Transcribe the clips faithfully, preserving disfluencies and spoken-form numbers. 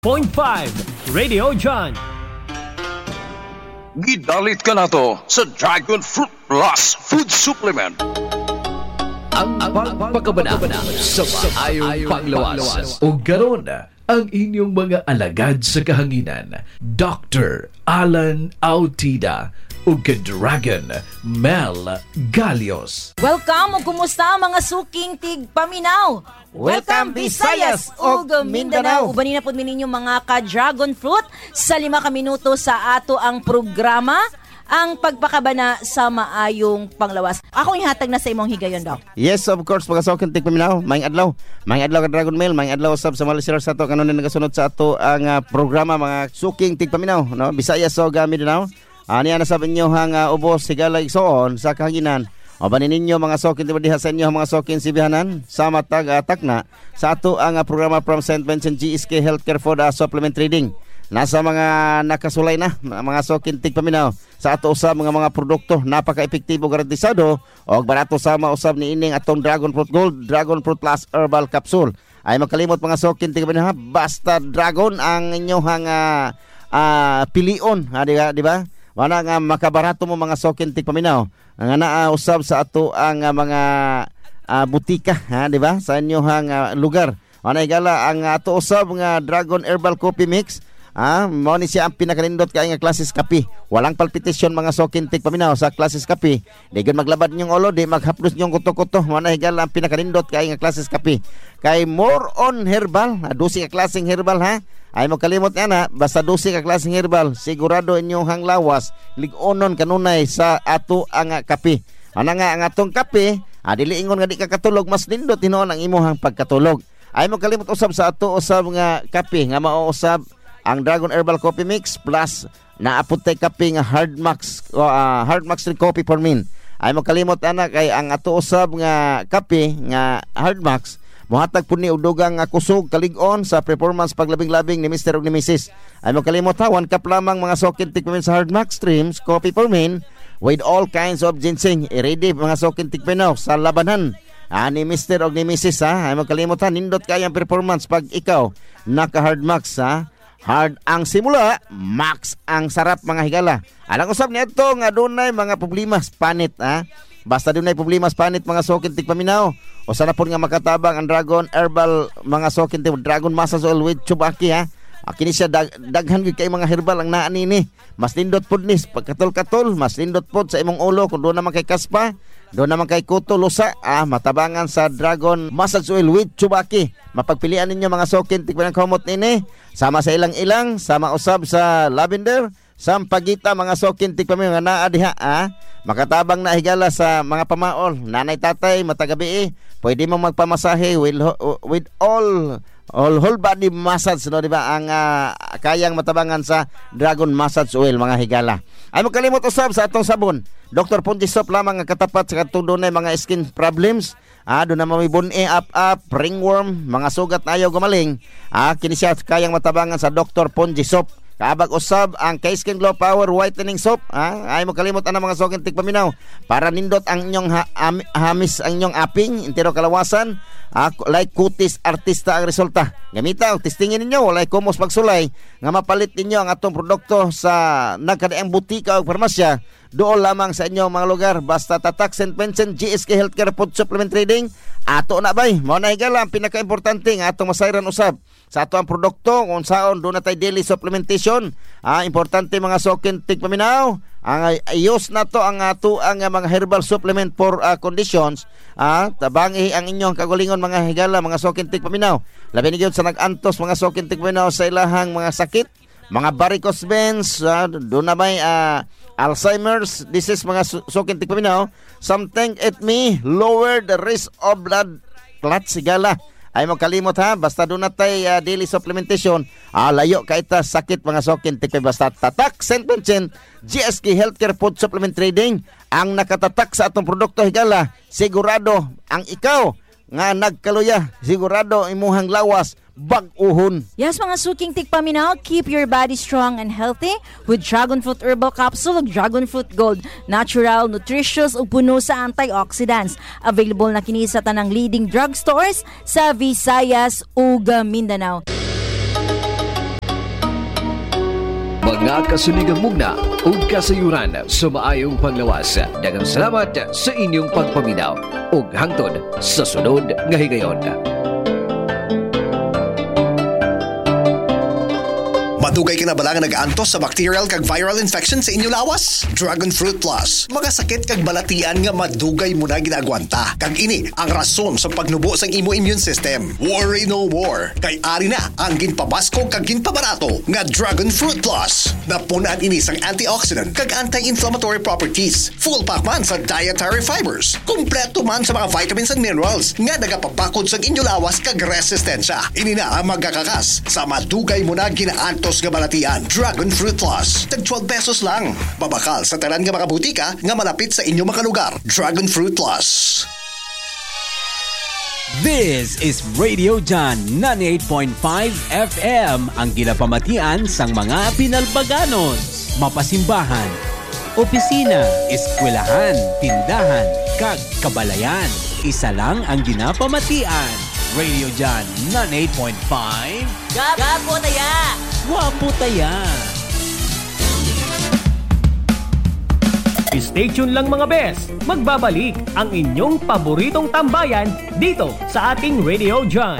point five Radio John. Gidalit ka na to sa Dragon Fruit Plus Food Supplement. Ang pagpakabana sa maayong panglawas. O garon ang inyong mga alagad sa kahanginan, Doctor Alan Autida o ka-Dragon Mel Galios. Welcome o kumusta mga suking tig paminaw. Welcome Visayas ug Mindanao. Ubanin na po ninyo mga ka-Dragon Fruit sa lima ka minuto sa ato ang programa, ang pagpakabana sa maayong panglawas. Ako ihatag na sa imong higayon daw. Yes, of course, mga suking tig paminaw, maayong adlaw. Maayong adlaw ka Dragon Mail, maayong adlaw sab sa mga listeners sa ato kanon nagasunod sa ato ang uh, programa mga suking tig paminaw, no? Visayas ug Mindanao. Ani ana sa inyo hang uh, ubos sigala igsoon sa kahanginan. O banin ninyo mga sokin diha sa inyo mga sokin sibihanan sa matag atak na sa ato ang uh, programa from Saint Vincent G S K Healthcare for the Supplement Trading. Nasa mga nakasulay na mga sokin tig paminaw sa ato usab mga mga produkto napaka-epektibo garantisado og barato sama usab ni ining atong Dragon Fruit Gold, Dragon Fruit Plus Herbal Capsule. Ay magkalimot mga sokin tig paminaw, basta Dragon ang inyong uh, uh, pilion, ha, di ba? Di ba? Wala nga makabarato mo mga sokin tig paminaw. Nga naa usab sa ato ang uh, mga uh, butika, ha, di ba? Sa inyo hang uh, lugar. Wala igala ang ato usab nga Dragon Herbal Coffee Mix. Ah, mo ni siya ang pinakanindot kay nga klases kape. Walang palpitasyon mga sokin tig paminaw sa klases kape. Di gyud maglabad nyong ulo, di maghaplos nyong kuto-kuto. Wala igala ang pinakanindot kay nga klases kape. Kay more on herbal, adusi ka klaseng herbal ha. Ay mo kalimot ana, basta dusi ka klaseng herbal, sigurado inyong hang lawas lig-onon kanunay sa ato ang kape. Ana nga ang atong kape, ah, dili ingon nga di ka katulog, mas nindot tinuon ang imong pagkatulog. Ay mo kalimot usab sa ato usab nga kape nga mao usab ang Dragon Herbal Coffee Mix plus naaputay kape nga Hard Max uh, Hard Max Coffee for Men. Ay mo kalimot ana kay ang ato usab nga kape nga Hard Max muhatag po ni udugang nga kusog kalig-on sa performance paglabing-labing ni Mister ug ni Missus Ay mo kalimot ha, one cup lamang mga sokin tig paminaw sa Hard Max Streams Coffee for Men with all kinds of ginseng. I-ready mga sokin tig paminaw sa labanan ah, ni Mister ug ni Missus ha. Ay mo kalimot ha, nindot kayang performance pag ikaw naka Hard Max ha. Hard ang simula, max ang sarap mga higala. Alang usab nito nga dunay mga problema sa panit ha. Basta dunay problema sa panit mga sokin tig paminaw. O sana po nga makatabang ang Dragon Herbal mga sokin tig Dragon Massage Oil with Chubaki ha. Kini siya dag, daghan gid kay mga herbal ang naa nini. Mas nindot pod ni pagkatol-katol, mas nindot pod sa imong ulo kung doon naman kay kaspa. Doon naman kay kuto lusa, ah, matabangan sa Dragon Massage Oil with Chubaki. Mapagpilian ninyo mga sokin tig panangkamot nini. Sama sa ilang-ilang, sama usab sa lavender, sampagita mga sokin tig paminaw nga naa diha ah. Makatabang na higala sa mga pamaol, nanay tatay matagabi eh. Pwede mo magpamasahe with, with all all whole body massage, no, di ba? Ang uh, kayang matabangan sa Dragon Massage Oil mga higala. Ay magkalimot usab sa atong sabon. Doctor Ponji Soap lamang ang katapat sa katong dunay mga skin problems. Ah, doon na mamibun-e up-up, ringworm, mga sugat na ayaw gumaling. Ah, kini siya kayang matabangan sa Doctor Ponji Soap. Kaabag usab ang K-Skin Glow Power Whitening Soap. Ah, ay mo kalimot ana mga sokin tig paminaw. Para nindot ang inyong ha- am- hamis ang inyong aping, intero kalawasan. Ah, like kutis artista ang resulta. Gamita og testingin ninyo walay kumos pagsulay nga mapalit ninyo ang atong produkto sa nagkadaang butika o farmasya. Doon lamang sa inyong mga lugar. Basta tatak Saint Vincent G S K Healthcare Food Supplement Trading. Ato na bay. Mao na higala ang pinaka-importante nga atong masayran usab sa ato ang produkto kung saon doon na tayo daily supplementation. Ah, importante mga sokin tig paminaw. Ang ayos na to ang ato ang mga herbal supplement for uh, conditions. Ah, tabangi ang inyong kagulingon mga higala mga sokin tig paminaw. Labi ni gyud sa nag-antos mga sokin tig paminaw sa ilahang mga sakit, mga varicose veins, uh, doon na may uh, Alzheimer's disease mga sokin tig paminaw. Something it may lower the risk of blood clot sigala. Ay mo kalimot ha, basta doon natay uh, daily supplementation, ah, layo ka ita sakit mga sokin tig basta tatak Saint Vincent G S K Healthcare Food Supplement Trading ang nakatatak sa atong produkto higala. Sigurado ang ikaw nga nagkaluya, sigurado imuhang lawas bag-uhon. Yes, mga suking tig paminaw, keep your body strong and healthy with Dragon Fruit Herbal Capsule ug Dragon Fruit Gold. Natural, nutritious ug puno sa antioxidants. Available na kini sa tanang leading drugstores sa Visayas ug Mindanao. mga kasuligang mugna ug kasayuran sa maayong panglawas. Daghang salamat sa inyong pagpaminaw ug hangtod sa sunod nga higayon. Madugay ka na bala nga nag-antos sa bacterial kag viral infection sa inyo lawas? Dragon Fruit Plus. Mga sakit kag balatian nga madugay mo na ginagwanta. Kag ini ang rason sa pagnubo sa imo immune system. Worry no more. Kay ari na ang ginpabasko kag ginpabarato nga Dragon Fruit Plus. Napunan ini sang antioxidant kag anti-inflammatory properties. Full pack man sa dietary fibers. Kompleto man sa mga vitamins and minerals nga nagapabakod sa inyo lawas kag resistensya. Ini na ang magkakakas sa madugay mo na ginaantos nga balatian. Dragon Fruit Plus. Tag twelve pesos lang. Babakal sa tanan nga mga butika nga malapit sa inyong mga lugar. Dragon Fruit Plus. This is Radio John ninety-eight point five F M, ang ginapamatian sang mga pinalbaganon, mapasimbahan, opisina, eskwelahan, tindahan, kag kabalayan. Isa lang ang ginapamatian. Radio John ninety-eight point five. Gapo taya! Wapo taya! Stay tuned lang mga bes. Magbabalik ang inyong paboritong tambayan dito sa ating Radio John.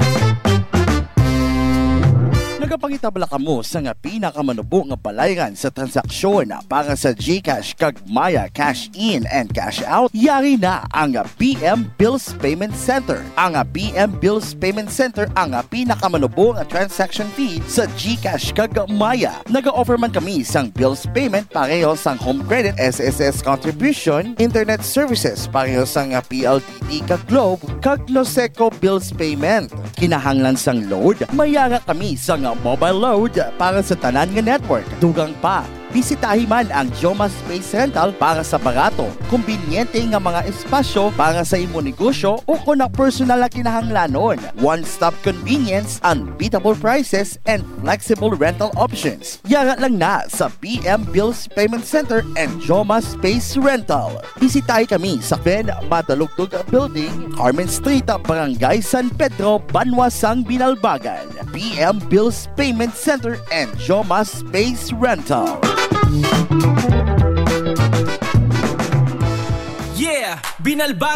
Nagapangitabla ka mo sa nga pinakamanubo nga balayran sa transaksyon para sa GCash kag Maya Cash In and Cash Out. Yari na ang B M Bills Payment Center. Ang B M Bills Payment Center ang pinakamanubo nga transaction fee sa GCash kag Maya. Naga-offer man kami sang bills payment pareho sang home credit, S S S contribution, internet services pareho sang P L D T kag Globe kag Noseco bills payment. Kinahanglan sang load, mayara kami sang mobile load para sa tanan nga network. Dugang pa, bisitahi man ang Joma Space Rental para sa barato, kumbinyente nga mga espasyo para sa imo negosyo o kung na personal na kinahanglanon. One-stop convenience, unbeatable prices, and flexible rental options. Yara lang na sa B M Bills Payment Center and Joma Space Rental. Bisitahi kami sa Ben Madalugtog Building, Carmen Street, Barangay San Pedro, Banwasang, Binalbagan. B M Bills Payment Center and Joma Space Rental. Yeah! Binalba